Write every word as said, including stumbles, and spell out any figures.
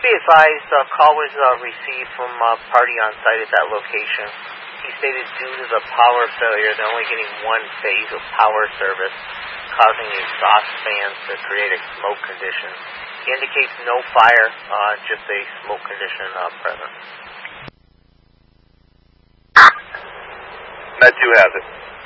Be advised, a call was uh, received from a party on site at that location. He stated due to the power failure, they're only getting one phase of power service, causing the exhaust fans to create a smoke condition. He indicates no fire, uh, just a smoke condition uh, present. Med two has it.